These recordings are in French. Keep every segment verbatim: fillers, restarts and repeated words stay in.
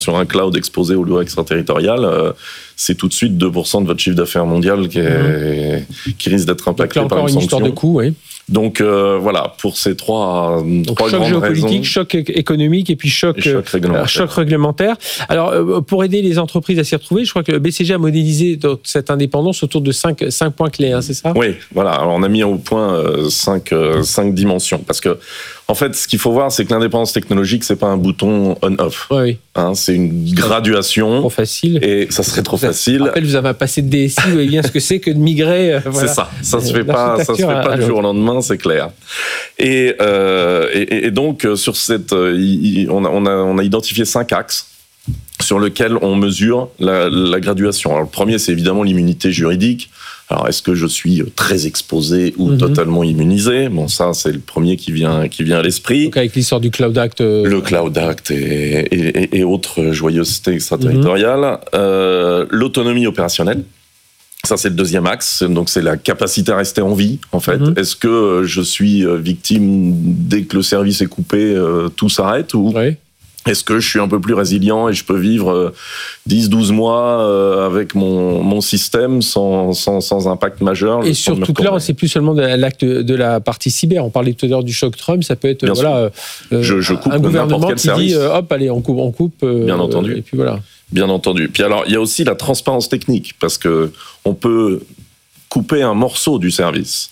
sur un cloud exposé aux lois extraterritoriales, euh, c'est tout de suite deux pour cent de votre chiffre d'affaires mondial qui, est, mmh. qui risque d'être impacté par une sanction. Donc là encore une histoire de coût, oui. Donc euh, voilà, pour ces trois, Donc, trois choc grandes géopolitique, raisons. choc économique et puis choc, et choc, réglementaire. Euh, choc réglementaire. Alors, euh, pour aider les entreprises à s'y retrouver, je crois que le B C G a modélisé cette indépendance autour de cinq, cinq points clés, hein, c'est ça ? Oui, voilà. Alors, on a mis au point euh, cinq, euh, cinq dimensions. Parce que, en fait, ce qu'il faut voir, c'est que l'indépendance technologique, c'est pas un bouton on-off. Oui, oui. Hein, c'est une graduation. Trop facile. Et ça serait trop facile. Je rappelle, vous avez un passé de D S I, vous voyez bien ce que c'est que de migrer. Euh, voilà. C'est ça. Ça se fait pas, ça se fait pas du jour au lendemain, c'est clair. Et, euh, et, et donc, sur cette, on a, on a, on a identifié cinq axes sur lesquels on mesure la, la graduation. Alors, le premier, c'est évidemment l'immunité juridique. Alors, est-ce que je suis très exposé ou mm-hmm. totalement immunisé ? Bon, ça, c'est le premier qui vient, qui vient à l'esprit. Donc, avec l'histoire du Cloud Act. Euh... Le Cloud Act et, et, et autres joyeusetés extraterritoriales. Mm-hmm. Euh, l'autonomie opérationnelle. Ça, c'est le deuxième axe. Donc, c'est la capacité à rester en vie, en fait. Mm-hmm. Est-ce que je suis victime, dès que le service est coupé, euh, tout s'arrête ou oui. Est-ce que je suis un peu plus résilient et je peux vivre dix douze mois avec mon, mon système sans, sans, sans impact majeur? Et surtout que là, c'est plus seulement de l'acte de la partie cyber. On parlait tout à l'heure du choc Trump, ça peut être voilà, euh, je, je coupe un gouvernement qui service. dit euh, hop, allez, on coupe, on coupe. Euh, Bien entendu. Et puis voilà. Bien entendu. Puis alors, il y a aussi la transparence technique, parce que on peut couper un morceau du service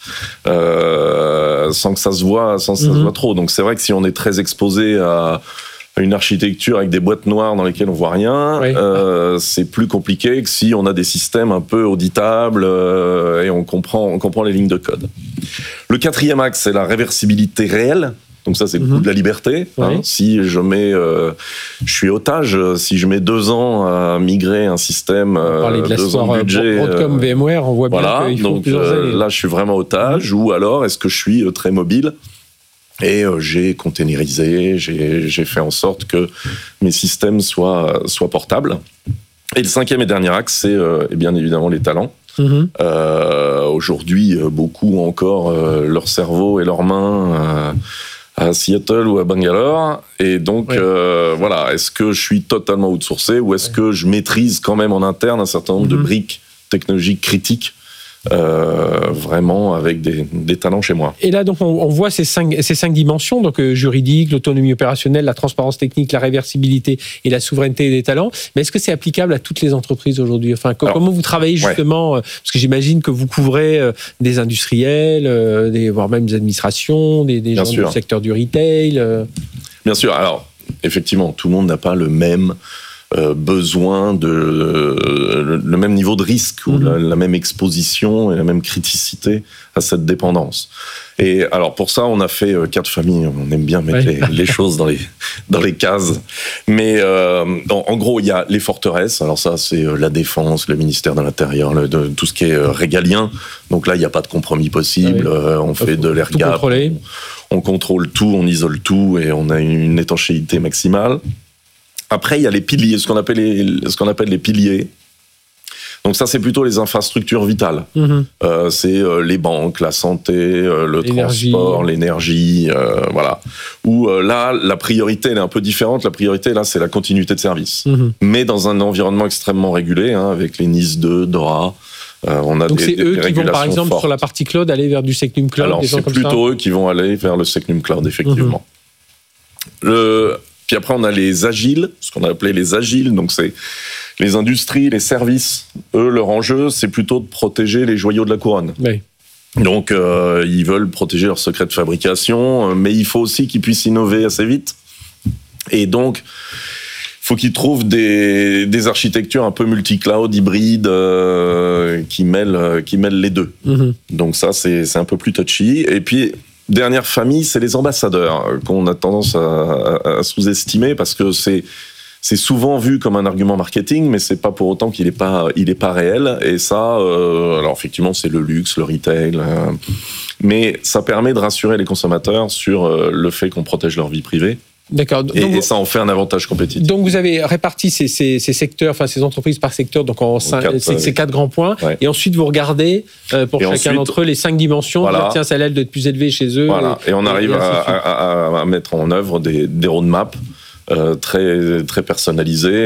euh, sans que ça se voit, sans que ça mm-hmm. se voit trop. Donc c'est vrai que si on est très exposé à une architecture avec des boîtes noires dans lesquelles on voit rien, oui. euh, c'est plus compliqué que si on a des systèmes un peu auditables euh, et on comprend, on comprend les lignes de code. Le quatrième axe, c'est la réversibilité réelle. Donc ça, c'est le mm-hmm. coup de la liberté. Oui. Hein. Si je mets, euh, je suis otage, si je mets deux ans à migrer un système, euh, de deux ans de budget, Broadcom, euh, VMware, on voit bien voilà, qu'il faut donc, plusieurs années. Euh, là, je suis vraiment otage. Mm-hmm. Ou alors, est-ce que je suis très mobile ? Et euh, j'ai containerisé, j'ai, j'ai fait en sorte que mes systèmes soient, soient portables. Et le cinquième et dernier axe, c'est euh, et bien évidemment les talents. Mmh. Euh, aujourd'hui, beaucoup ont encore euh, leur cerveau et leurs mains euh, à Seattle ou à Bangalore. Et donc, oui. euh, voilà, est-ce que je suis totalement outsourcé ou est-ce oui. que je maîtrise quand même en interne un certain nombre mmh. de briques technologiques critiques Euh, vraiment avec des, des talents chez moi. Et là, donc, on, on voit ces cinq, ces cinq dimensions, donc euh, juridique, l'autonomie opérationnelle, la transparence technique, la réversibilité et la souveraineté des talents. Mais est-ce que c'est applicable à toutes les entreprises aujourd'hui ? Enfin, Alors, comment vous travaillez justement ouais. Parce que j'imagine que vous couvrez euh, des industriels, euh, des, voire même des administrations, des, des gens sûr. du secteur du retail. Euh... Bien sûr. Alors, effectivement, tout le monde n'a pas le même Euh, besoin de euh, le, le même niveau de risque mmh. ou la, la même exposition et la même criticité à cette dépendance. Et alors pour ça, on a fait euh, quatre familles. On aime bien mettre ouais. les, les choses dans les dans les cases. Mais euh, en, en gros, il y a les forteresses. Alors ça, c'est euh, la défense, le ministère de l'Intérieur, le, de, tout ce qui est euh, régalien. Donc là, il n'y a pas de compromis possible. Ouais. Euh, on fait de l'air gap. On, on contrôle tout, on isole tout et on a une étanchéité maximale. Après, il y a les piliers, ce qu'on appelle les, ce qu'on appelle les piliers. Donc ça, c'est plutôt les infrastructures vitales. Mmh. Euh, c'est euh, les banques, la santé, euh, le l'énergie. transport, l'énergie, euh, voilà. Où euh, là, la priorité, elle est un peu différente. La priorité, là, c'est la continuité de service. Mmh. Mais dans un environnement extrêmement régulé, hein, avec les NIS deux, DORA. Euh, on a Donc des, c'est des eux qui vont, par exemple, fortes. sur la partie cloud, aller vers du Secnum Cloud. Alors, des gens c'est comme plutôt ça. eux qui vont aller vers le Secnum Cloud, effectivement. Mmh. Le... Puis après, on a les agiles, ce qu'on a appelé les agiles. Donc, c'est les industries, les services. Eux, leur enjeu, c'est plutôt de protéger les joyaux de la couronne. Oui. Donc, euh, ils veulent protéger leurs secrets de fabrication, mais il faut aussi qu'ils puissent innover assez vite. Et donc, il faut qu'ils trouvent des, des architectures un peu multi-cloud, hybrides, euh, qui mêlent, qui mêlent les deux. Mm-hmm. Donc ça, c'est, c'est un peu plus touchy. Et puis... Dernière famille, c'est les ambassadeurs qu'on a tendance à, à, à sous-estimer parce que c'est c'est souvent vu comme un argument marketing, mais c'est pas pour autant qu'il est pas il est pas réel. Et ça, euh, alors effectivement, c'est le luxe, le retail, euh, mais ça permet de rassurer les consommateurs sur euh, le fait qu'on protège leur vie privée. D'accord. Et, et ça en fait un avantage compétitif. Donc vous avez réparti ces, ces, ces secteurs, enfin ces entreprises par secteur, donc en cinq, quatre, ces, ces quatre grands points. Ouais. Et ensuite vous regardez euh, pour et chacun ensuite, d'entre eux les cinq dimensions. Voilà. Dire, tiens, ça a l'air d'être plus élevé chez eux. Voilà. Et, et on arrive et à, à, à, à mettre en œuvre des, des roadmaps euh, très très personnalisés.